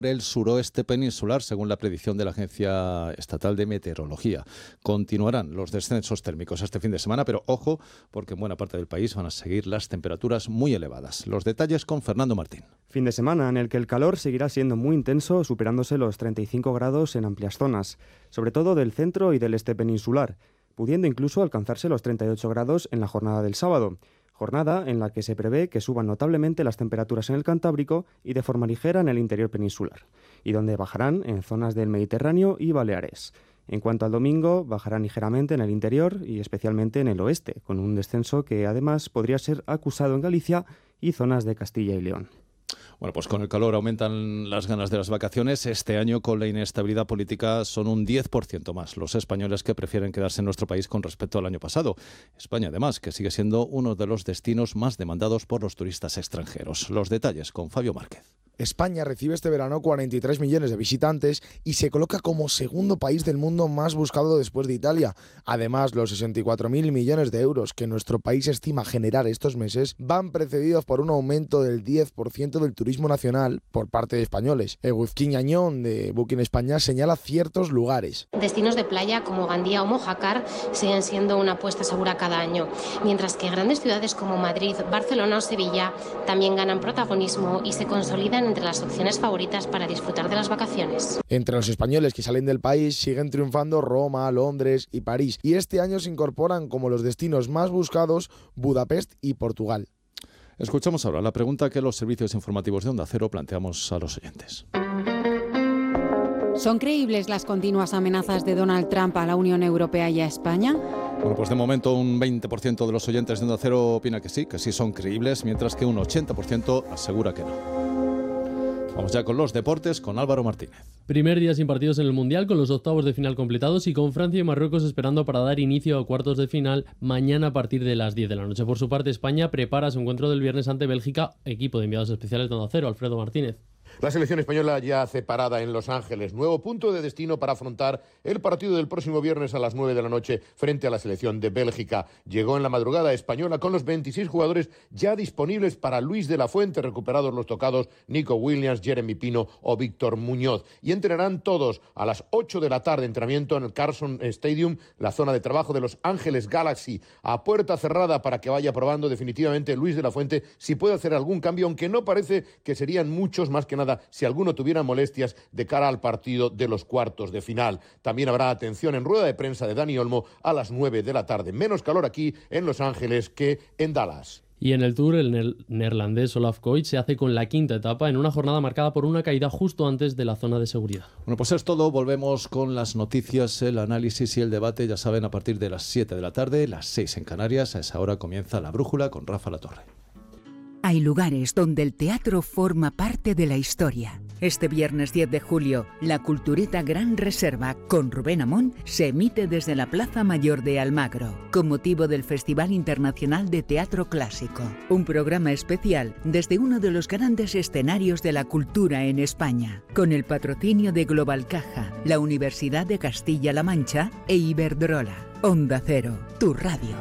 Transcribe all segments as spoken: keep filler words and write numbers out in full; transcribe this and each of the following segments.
el suroeste peninsular, según la predicción de la Agencia Estatal de Meteorología. Continuarán los descensos térmicos este fin de semana, pero ojo, porque en buena parte del país van a seguir las temperaturas muy elevadas. Los detalles con Fernando Martín. Fin de semana en el que el calor seguirá siendo muy intenso, superándose los treinta y cinco grados en amplias zonas, sobre todo del centro y del este peninsular, pudiendo incluso alcanzarse los treinta y ocho grados en la jornada del sábado. Jornada en la que se prevé que suban notablemente las temperaturas en el Cantábrico y de forma ligera en el interior peninsular, y donde bajarán en zonas del Mediterráneo y Baleares. En cuanto al domingo, bajarán ligeramente en el interior y especialmente en el oeste, con un descenso que además podría ser acusado en Galicia y zonas de Castilla y León. Bueno, pues con el calor aumentan las ganas de las vacaciones. Este año, con la inestabilidad política, son un diez por ciento más los españoles que prefieren quedarse en nuestro país con respecto al año pasado. España, además, que sigue siendo uno de los destinos más demandados por los turistas extranjeros. Los detalles con Fabio Márquez. España recibe este verano cuarenta y tres millones de visitantes y se coloca como segundo país del mundo más buscado después de Italia. Además, los sesenta y cuatro mil millones de euros que nuestro país estima generar estos meses van precedidos por un aumento del diez por ciento del turismo nacional por parte de españoles. Eguzquiña Añón, de Booking España, señala ciertos lugares. Destinos de playa como Gandía o Mojácar siguen siendo una apuesta segura cada año, mientras que grandes ciudades como Madrid, Barcelona o Sevilla también ganan protagonismo y se consolidan entre las opciones favoritas para disfrutar de las vacaciones. Entre los españoles que salen del país siguen triunfando Roma, Londres y París, y este año se incorporan como los destinos más buscados Budapest y Portugal. Escuchamos ahora la pregunta que los servicios informativos de Onda Cero planteamos a los oyentes. ¿Son creíbles las continuas amenazas de Donald Trump a la Unión Europea y a España? Bueno, pues de momento un veinte por ciento de los oyentes de Onda Cero opina que sí, que sí son creíbles, mientras que un ochenta por ciento asegura que no. Vamos ya con los deportes, con Álvaro Martínez. Primer día sin partidos en el Mundial, con los octavos de final completados y con Francia y Marruecos esperando para dar inicio a cuartos de final mañana a partir de las diez de la noche. Por su parte, España prepara su encuentro del viernes ante Bélgica, equipo de enviados especiales de Onda Cero, Alfredo Martínez. La selección española ya hace parada en Los Ángeles, nuevo punto de destino para afrontar el partido del próximo viernes a las nueve de la noche frente a la selección de Bélgica. Llegó en la madrugada española con los veintiséis jugadores ya disponibles para Luis de la Fuente, recuperados los tocados Nico Williams, Jeremy Pino o Víctor Muñoz. Y entrenarán todos a las ocho de la tarde, entrenamiento en el Carson Stadium, la zona de trabajo de Los Ángeles Galaxy, a puerta cerrada para que vaya probando definitivamente Luis de la Fuente si puede hacer algún cambio, aunque no parece que serían muchos, más que nada si alguno tuviera molestias de cara al partido de los cuartos de final. También habrá atención en rueda de prensa de Dani Olmo a las nueve de la tarde. Menos calor aquí en Los Ángeles que en Dallas. Y en el Tour, el neerlandés Olaf Koit se hace con la quinta etapa en una jornada marcada por una caída justo antes de la zona de seguridad. Bueno, pues es todo. Volvemos con las noticias, el análisis y el debate. Ya saben, a partir de las siete de la tarde, las seis en Canarias. A esa hora comienza La Brújula con Rafa Latorre. Hay lugares donde el teatro forma parte de la historia. Este viernes diez de julio, la Cultureta Gran Reserva con Rubén Amón se emite desde la Plaza Mayor de Almagro, con motivo del Festival Internacional de Teatro Clásico. Un programa especial desde uno de los grandes escenarios de la cultura en España, con el patrocinio de Global Caja, la Universidad de Castilla-La Mancha e Iberdrola. Onda Cero, tu radio.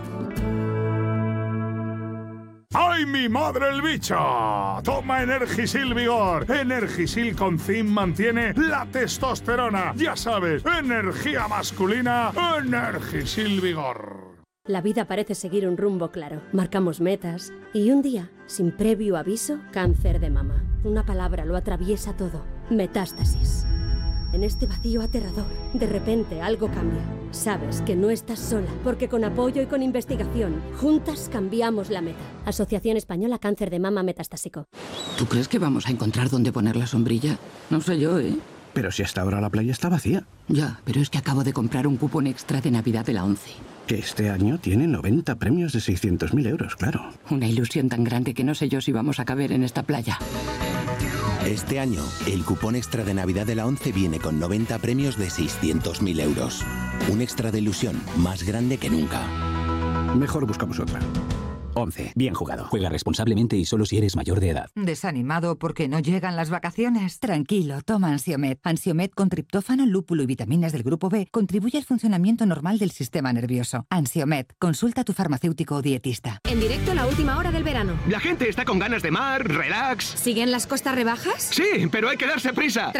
¡Ay, mi madre el bicho! Toma Energisil Vigor. Energisil con zinc mantiene la testosterona. Ya sabes, energía masculina, Energisil Vigor. La vida parece seguir un rumbo claro. Marcamos metas y un día, sin previo aviso, cáncer de mama. Una palabra lo atraviesa todo. Metástasis. En este vacío aterrador, de repente algo cambia. Sabes que no estás sola, porque con apoyo y con investigación, juntas cambiamos la meta. Asociación Española Cáncer de Mama Metastásico. ¿Tú crees que vamos a encontrar dónde poner la sombrilla? No sé yo, ¿eh? Pero si hasta ahora la playa está vacía. Ya, pero es que acabo de comprar un cupón extra de Navidad de la ONCE. Que este año tiene noventa premios de seiscientos mil euros, claro. Una ilusión tan grande que no sé yo si vamos a caber en esta playa. Este año, el cupón extra de Navidad de la ONCE viene con noventa premios de seiscientos mil euros. Un extra de ilusión más grande que nunca. Mejor buscamos otra. once. Bien jugado. Juega responsablemente y solo si eres mayor de edad. ¿Desanimado porque no llegan las vacaciones? Tranquilo, toma Ansiomed. Ansiomed con triptófano, lúpulo y vitaminas del grupo B contribuye al funcionamiento normal del sistema nervioso. Ansiomed. Consulta a tu farmacéutico o dietista. En directo, la última hora del verano. La gente está con ganas de mar, relax. ¿Siguen las costas rebajas? Sí, pero hay que darse prisa.